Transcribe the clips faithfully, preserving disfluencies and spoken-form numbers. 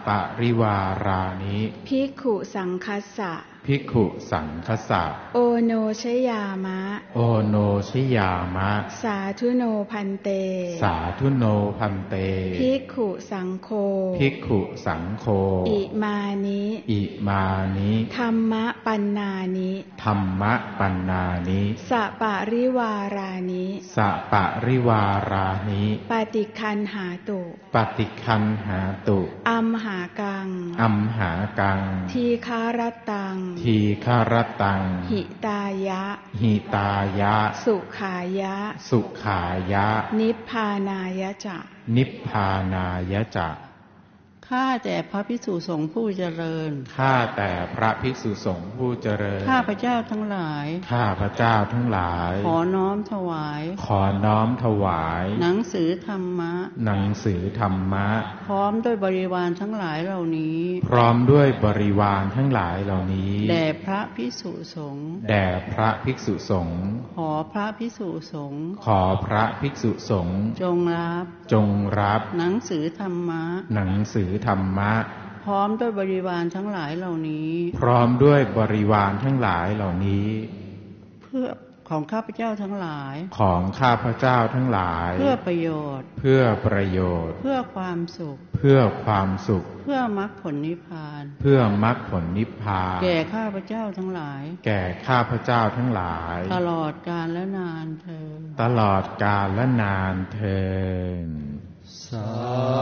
ปริวารานิภิกขุสังคัสสะภิกขุสังคัสสะโอโนชยามะโอโนชยามะสาธุโนพันเตสาธุโนพันเตภิกขุสังโฆภิกขุสังโฆอิมานิอิมานิธัมมะปันนานิธัมมะปันนานิสัปะริวารานิสัปะริวารานิปฏิคันหาตุปฏิคันหาตุอัมหากังอัมหากังทีฆารตังทีฆารตังหิตายะหิตายะสุขายะสุขายะนิพพานายะจะนิพพานายะจะข้าแต่พระภิกษุสงฆ์ผู้เจริญข้าแต่พระภิกษุสงฆ์ผู้เจริญข้าพระเจ้าทั้งหลายข้าพระเจ้าทั้งหลายขอน้อมถวายขอน้อมถวายหนังสือธรรมะหนังสือธรรมะพร้อมด้วยบริวารทั้งหลายเหล่านี้พร้อมด้วยบริวารทั้งหลายเหล่านี้แด่พระภิกษุสงฆ์แด่พระภิกษุสงฆ์ขอพระภิกษุสงฆ์ขอพระภิกษุสงฆ์จงรับจงรับหนังสือธรรมะหนังสือธรรมะพร้อมด้วยบริวารทั้งหลายเหล่านี้พร้อมด้วยบริวารทั้งหลายเหล่านี้เพื่อของข้าพเจ้าทั้งหลายของข้าพเจ้าทั้งหลายเพื่อประโยชน์เพื่อประโยชน์เพื่อความสุขเพื่อความสุขเพื่อมรรคผลนิพพานเพื่อมรรคผลนิพพานแก่ข้าพเจ้าทั้งหลายแก่ข้าพเจ้าทั้งหลายตลอดกาลและนานเทอญตลอดกาลและนานเทอญสา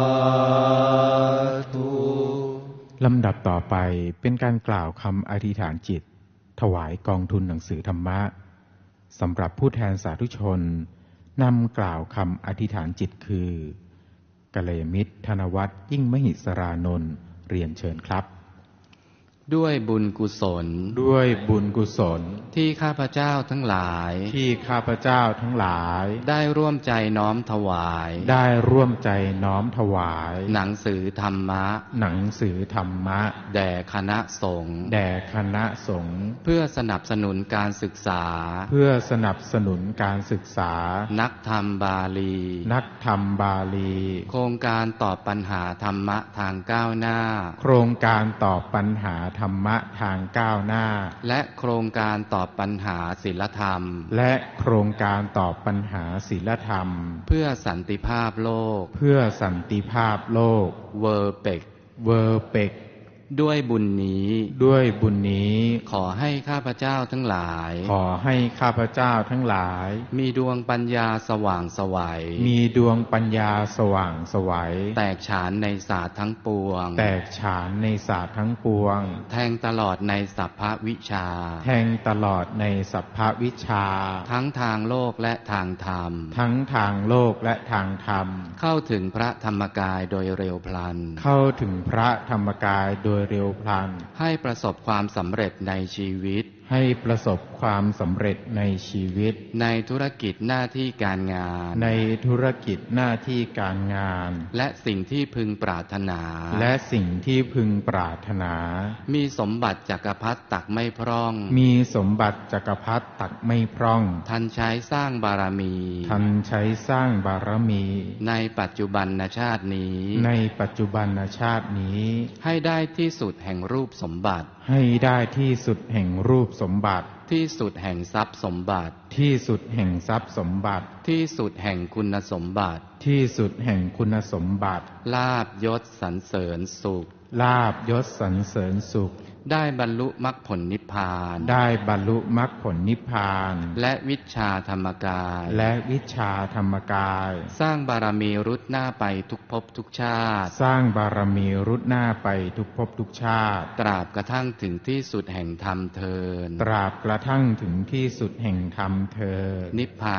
ธุลำดับต่อไปเป็นการกล่าวคำอธิษฐานจิตถวายกองทุนหนังสือธรรมะสำหรับผู้แทนสาธุชนนำกล่าวคำอธิษฐานจิตคือกัลยาณมิตรธนวัฒน์ยิ่งมหิสรานนท์เรียนเชิญครับด้วยบุญกุศลด้วยบุญกุศลที่ข้าพเจ้าทั้งหลายที่ข้าพเจ้าทั้งหลายได้ร่วมใจน้อมถวายได้ร่วมใจน้อมถวายหนังสือธรรมะหนังสือธรรมะแด่คณะสงฆ์แด่คณะสงฆ์เพื่อสนับสนุนการศึกษาเพื่อสนับสนุนการศึกษานักธรรมบาลีนักธรรมบาลีโครงการตอบปัญหาธรรมะทางก้าวหน้าโครงการตอบปัญหาธรรมะทางก้าวหน้าและโครงการตอบปัญหาศีลธรรมและโครงการตอบปัญหาศีลธรรมเพื่อสันติภาพโลกเพื่อสันติภาพโลกเวอร์เปกเวอร์เปกด้วยบุญนี้ด้วยบุญนี้ขอให้ข้าพเจ้าทั้งหลายขอให้ข้าพเจ้าทั้งหลายมีดวงปัญญาสว่างไสวมีดวงปัญญาสว่างไสวแตกฉานในศาสตร์ทั้งปวงแตกฉานในศาสตร์ทั้งปวงแทงตลอดในสัพพวิชาแทงตลอดในสัพพวิชาทั้งทางโลกและทางธรรมทั้งทางโลกและทางธรรมเข้าถึงพระธรรมกายโดยเร็วพลันเข้าถึงพระธรรมกายโดยเร็วพลันให้ประสบความสำเร็จในชีวิตให้ประสบความสำเร็จในชีวิตในธุรกิจหน้าที่การงานในธุรกิจหน้าที่การงานและสิ่งที่พึงปรารถนาและสิ่งที่พึงปรารถนามีสมบัติจักรพรรดิตักไม่พร่องมีสมบัติจักรพรรดิตักไม่พร่องทันใช้สร้างบารมีทันใช้สร้างบารมีในปัจจุบันชาตินี้ในปัจจุบันชาตินี้ให้ได้ที่สุดแห่งรูปสมบัติให้ได้ที่สุดแห่งรูปสมบัติที่สุดแห่งทรัพย์สมบัติที่สุดแห่งทรัพย์สมบัติที่สุดแห่งคุณสมบัติที่สุดแห่งคุณสมบัติลาภยศสรรเสริญสุขลาภยศสรรเสริญสุขได้บรรลุมรรคผลนิพพานได้บรรลุมรรคผลนิพพานและวิชชาธรรมกายและวิชชาธรรมกายสร้างบารมีรุดหน้าไปทุกภพทุกชาติสร้างบารมีรุดหน้าไปทุกภพทุกชาติตราบกระทั่งถึงที่สุดแห่งธรรมเทอญตราบกระทั่งถึงที่สุดแห่งธรรมเทอญนิพพาน